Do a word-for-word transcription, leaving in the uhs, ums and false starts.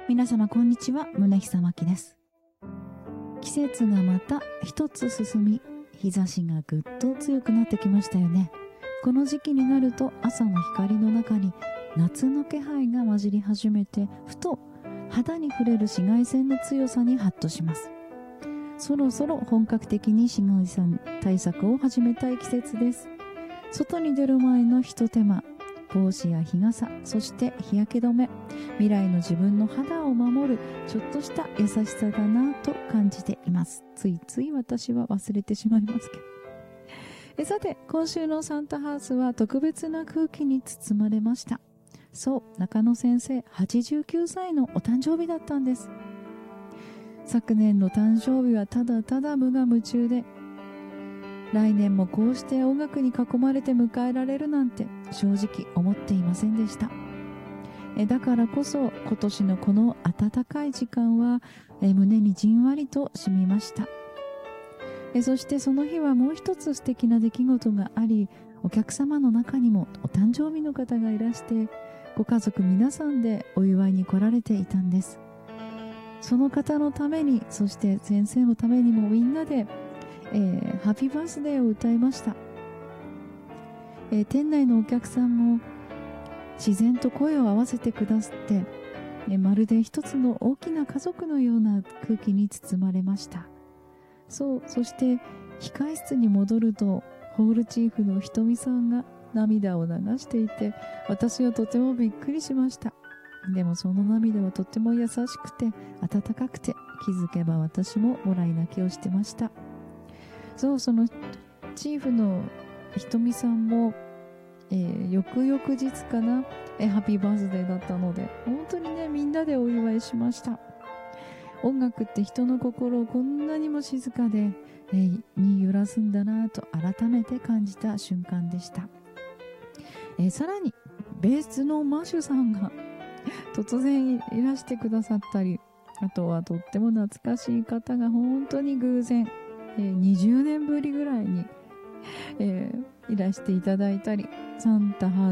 皆様こんにちは、宗久真希です。季節がまた一つ進み、日差しがぐっと強くなってきましたよね。この時期になると朝の光の中に夏の気配が混じり始めて、ふと肌に触れる紫外線の強さにハッとします。そろそろ本格的に紫外線対策を始めたい季節です。外に出る前のひと手間、帽子や日傘、そして日焼け止め、未来の自分の肌を守るちょっとした優しさだなと感じています。ついつい私は忘れてしまいますけど。えさて、今週のサンタハウスは特別な空気に包まれました。そう、中野先生はちじゅうきゅうさいのお誕生日だったんです。昨年の誕生日はただただ無我夢中で、来年もこうして音楽に囲まれて迎えられるなんて正直思っていませんでした。えだからこそ今年のこの温かい時間はえ胸にじんわりと染みました。えそしてその日はもう一つ素敵な出来事があり、お客様の中にもお誕生日の方がいらして、ご家族皆さんでお祝いに来られていたんです。その方のために、そして先生のためにもみんなでえー、ハッピーバースデーを歌いました。えー、店内のお客さんも自然と声を合わせてくださって、えー、まるで一つの大きな家族のような空気に包まれました。そう、そして控室に戻るとホールチーフのひとみさんが涙を流していて、私はとてもびっくりしました。でもその涙はとても優しくて温かくて、気づけば私ももらい泣きをしてました。そう、そのチーフのひとみさんも、えー、翌々日かな、えー、ハッピーバースデーだったので、本当にね、みんなでお祝いしました。音楽って人の心をこんなにも静かで、えー、に揺らすんだなと改めて感じた瞬間でした。えー、さらにベースのマシュさんが突然いらしてくださったり、あとはとっても懐かしい方が本当に偶然えー、にじゅうねんぶりぐらいに、えー、いらしていただいたり、サンタハウ